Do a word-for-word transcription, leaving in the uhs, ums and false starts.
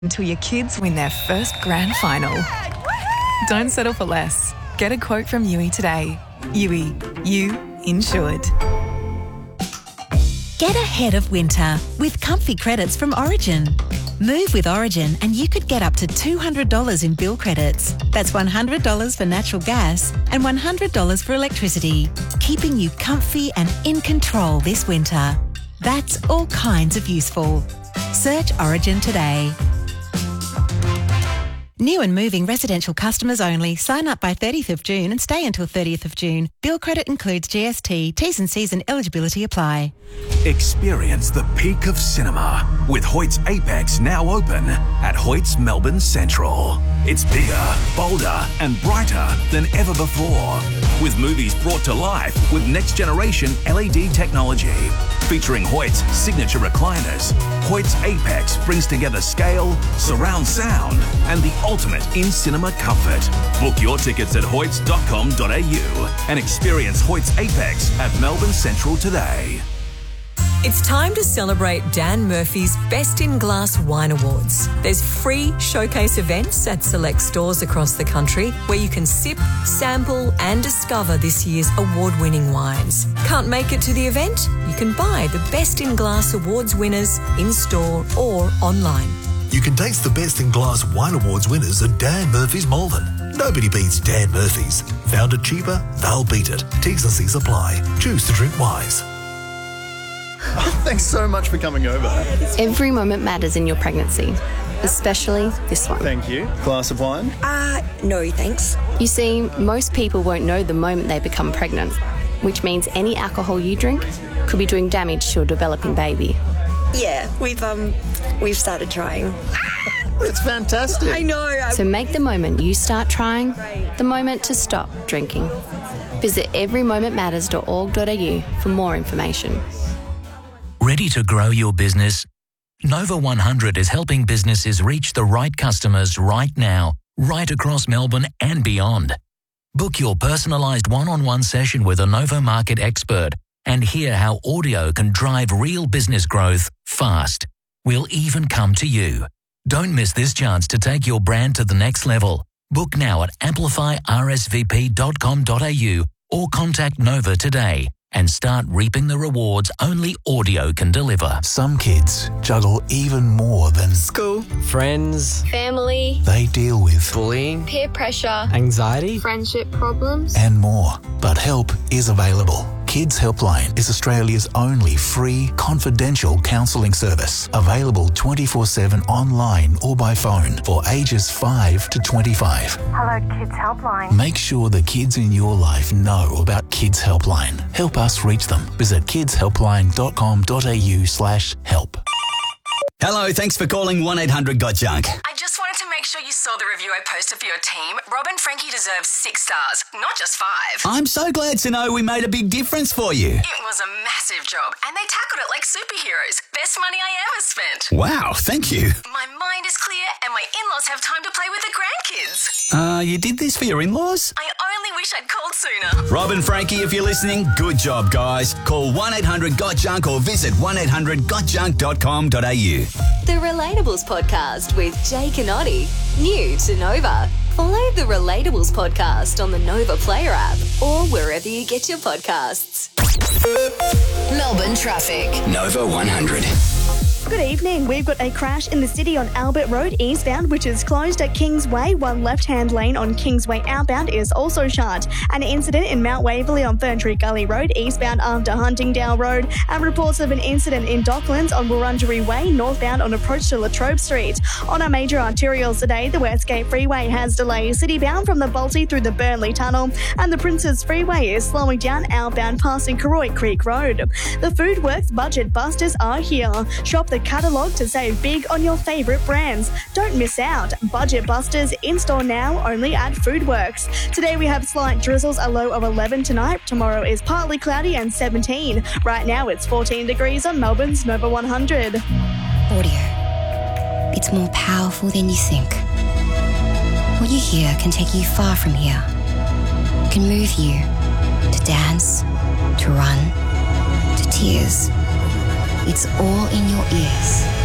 until your kids win their first grand final. Don't settle for less. Get a quote from U I today. U I, you insured. Get ahead of winter with comfy credits from Origin. Move with Origin and you could get up to two hundred dollars in bill credits. That's one hundred dollars for natural gas and one hundred dollars for electricity, keeping you comfy and in control this winter. That's all kinds of useful. Search Origin today. New and moving residential customers only. Sign up by thirtieth of June and stay until thirtieth of June. Bill credit includes G S T. T's and C's and eligibility apply. Experience the peak of cinema with Hoyt's Apex now open at Hoyt's Melbourne Central. It's bigger, bolder and brighter than ever before, with movies brought to life with next-generation L E D technology. Featuring Hoyt's signature recliners, Hoyt's Apex brings together scale, surround sound and the ultimate in-cinema comfort. Book your tickets at hoyts dot com dot a u and experience Hoyt's Apex at Melbourne Central today. It's time to celebrate Dan Murphy's Best in Glass Wine Awards. There's free showcase events at select stores across the country where you can sip, sample and discover this year's award-winning wines. Can't make it to the event? You can buy the Best in Glass Awards winners in-store or online. You can taste the Best in Glass Wine Awards winners at Dan Murphy's Malvern. Nobody beats Dan Murphy's. Found it cheaper? They'll beat it. T's and C's apply. Choose to drink wise. Thanks so much for coming over. Every moment matters in your pregnancy, especially this one. Thank you. Glass of wine? Uh, no, thanks. You see, most people won't know the moment they become pregnant, which means any alcohol you drink could be doing damage to a developing baby. Yeah, we've um, we've started trying. It's fantastic. I know. I... So make the moment you start trying the moment to stop drinking. Visit every moment matters dot org dot a u for more information. Ready to grow your business? Nova one hundred is helping businesses reach the right customers right now, right across Melbourne and beyond. Book your personalised one-on-one session with a Nova Market expert and hear how audio can drive real business growth fast. We'll even come to you. Don't miss this chance to take your brand to the next level. Book now at amplify r s v p dot com dot a u or contact Nova today and start reaping the rewards only audio can deliver. Some kids juggle even more than School, friends, family. They deal with bullying, peer pressure, anxiety, friendship problems, and more. But help is available. Kids Helpline is Australia's only free, confidential counselling service, available twenty-four seven online or by phone for ages five to twenty-five. Hello, Kids Helpline. Make sure the kids in your life know about Kids Helpline. Help us reach them. Visit kids helpline dot com dot a u slash help. Hello, thanks for calling one eight hundred got junk. I just wanted to make sure you saw the review I posted for your team. Rob and Frankie deserve six stars, not just five. I'm so glad to know we made a big difference for you. It was a massive job, and they tackled it like superheroes. Best money I ever spent. Wow, thank you. My mind is clear, and my in-laws have time to play with the grandkids. Uh, you did this for your in-laws? I only wish I'd called sooner. Rob and Frankie, if you're listening, good job, guys. Call one eight hundred got junk or visit one eight hundred got junk dot com dot a u. The Relatables Podcast with Jake and Oddie. New to Nova. Follow the Relatables Podcast on the Nova Player app or wherever you get your podcasts. Melbourne traffic. Nova one hundred. Good evening. We've got a crash in the city on Albert Road eastbound, which is closed at Kingsway. One left-hand lane on Kingsway outbound is also shut. An incident in Mount Waverley on Ferntree Gully Road eastbound after Huntingdale Road, and reports of an incident in Docklands on Wurundjeri Way northbound on approach to Latrobe Street. On our major arterials today, the Westgate Freeway has delays city-bound from the Balti through the Burnley Tunnel, and the Princes Freeway is slowing down outbound passing Karoy Creek Road. The Foodworks Budget Busters are here. Shop the catalogue to save big on your favourite brands. Don't miss out. Budget Busters in store now only at Foodworks. Today we have slight drizzles, a low of eleven tonight. Tomorrow is partly cloudy and seventeen. Right now it's fourteen degrees on Melbourne's Nova one hundred. Audio. It's more powerful than you think. What you hear can take you far from here. It can move you to dance, to run, to tears. It's all in your ears.